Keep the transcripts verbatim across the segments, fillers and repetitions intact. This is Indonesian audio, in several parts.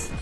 Yes.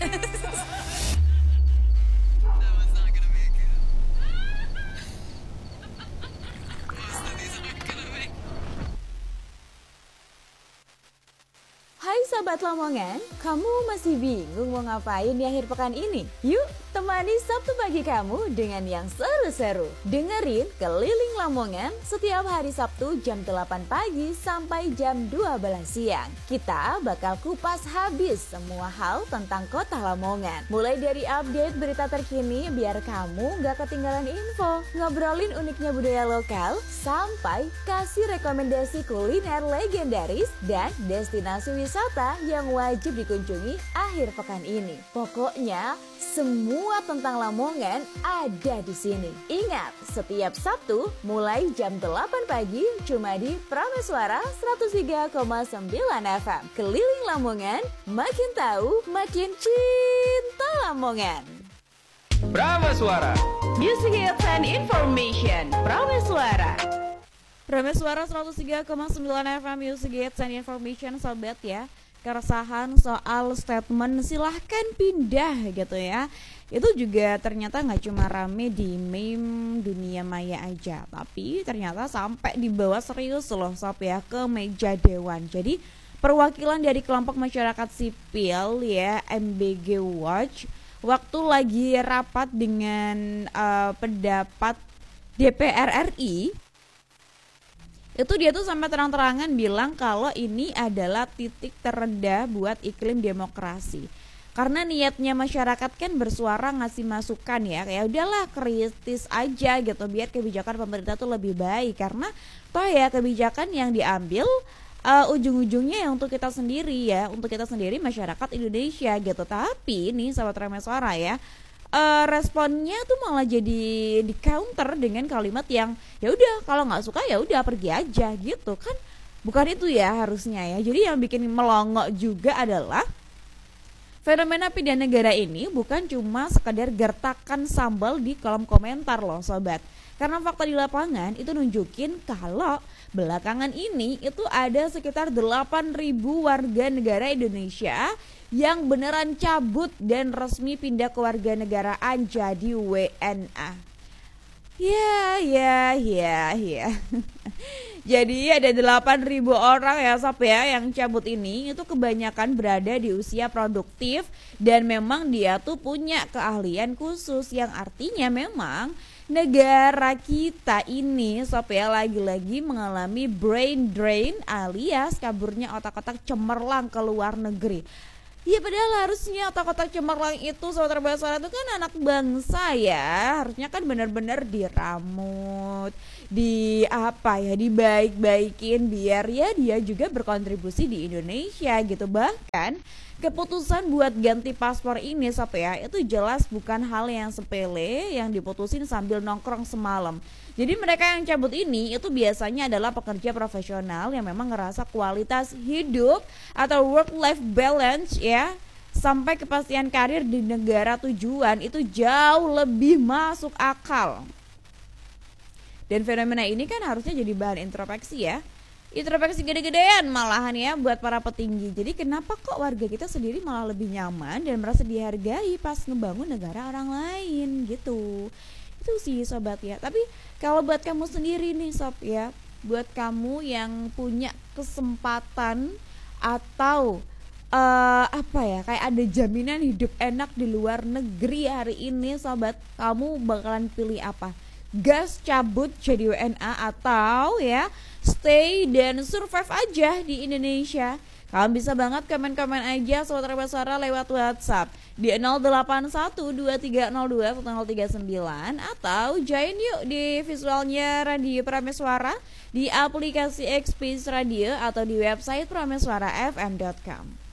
Hai Sobat Lamongan, kamu masih bingung mau ngapain di akhir pekan ini? Yuk temani Sabtu pagi kamu dengan yang seru-seru. Dengerin Keliling Lamongan setiap hari Sabtu jam delapan pagi sampai jam dua belas siang. Kita bakal kupas habis semua hal tentang kota Lamongan. Mulai dari update berita terkini biar kamu gak ketinggalan info, ngobrolin uniknya budaya lokal, sampai kasih rekomendasi kuliner legendaris dan destinasi wisata wisata yang wajib dikunjungi akhir pekan ini. Pokoknya semua tentang Lamongan ada di sini. Ingat, setiap Sabtu mulai jam delapan pagi cuma di Prameswara seratus tiga koma sembilan F M. Keliling Lamongan, makin tahu, makin cinta Lamongan. Prameswara, Music Hits and Information. Prameswara. Prameswara seratus tiga koma sembilan F M Music Hits and Information. Sobat ya, keresahan soal statement silahkan pindah gitu ya, itu juga ternyata gak cuma rame di meme dunia maya aja, tapi ternyata sampai dibawa serius loh sob ya ke meja dewan. Jadi perwakilan dari kelompok masyarakat sipil ya M B G Watch waktu lagi rapat dengan uh, pendapat D P R R I, itu dia tuh sampai terang-terangan bilang kalau ini adalah titik terendah buat iklim demokrasi. Karena niatnya masyarakat kan bersuara ngasih masukan ya, kayak udahlah kritis aja gitu biar kebijakan pemerintah tuh lebih baik. Karena toh ya kebijakan yang diambil uh, ujung-ujungnya ya untuk kita sendiri ya, untuk kita sendiri masyarakat Indonesia gitu. Tapi nih sahabat Prameswara ya, Uh, responnya tuh malah jadi di counter dengan kalimat yang ya udah kalau nggak suka ya udah pergi aja gitu kan, bukan itu ya harusnya ya. Jadi yang bikin melongo juga adalah fenomena pindah negara ini bukan cuma sekedar gertakan sambal di kolom komentar loh sobat, karena fakta di lapangan itu nunjukin kalau belakangan ini itu ada sekitar delapan ribu warga negara Indonesia yang beneran cabut dan resmi pindah kewarganegaraan jadi W N A. Ya, ya, ya, ya. Jadi ada delapan ribu orang ya sob ya yang cabut ini, itu kebanyakan berada di usia produktif dan memang dia tuh punya keahlian khusus yang artinya memang negara kita ini sob ya lagi-lagi mengalami brain drain alias kaburnya otak-otak cemerlang ke luar negeri. Ya padahal harusnya otak-otak cemerlang itu sobat Prameswara itu kan anak bangsa ya, harusnya kan benar-benar diramut, di apa ya, dibaik-baikin biar ya dia juga berkontribusi di Indonesia gitu. Bahkan keputusan buat ganti paspor ini sob ya itu jelas bukan hal yang sepele yang diputusin sambil nongkrong semalam. Jadi mereka yang cabut ini itu biasanya adalah pekerja profesional yang memang ngerasa kualitas hidup atau work life balance ya sampai kepastian karir di negara tujuan itu jauh lebih masuk akal. Dan fenomena ini kan harusnya jadi bahan introspeksi ya. Introspeksi gede-gedean malahan ya buat para petinggi. Jadi kenapa kok warga kita sendiri malah lebih nyaman dan merasa dihargai pas ngebangun negara orang lain gitu. Itu sih sobat ya. Tapi kalau buat kamu sendiri nih sob ya, buat kamu yang punya kesempatan atau uh, apa ya, kayak ada jaminan hidup enak di luar negeri hari ini sobat, kamu bakalan pilih apa? Gas cabut jadi W N A atau ya stay dan survive aja di Indonesia? Kalian bisa banget komen-komen aja sobat Prameswara lewat WhatsApp di nol delapan satu dua tiga nol dua satu nol tiga sembilan atau join yuk di visualnya Radio Prameswara di aplikasi X P Radio atau di website prameswara f m dot com.